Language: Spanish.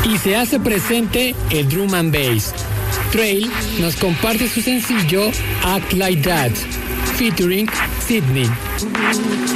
y se hace presente el drum and bass. Trail nos comparte su sencillo Act Like That, featuring Sydney.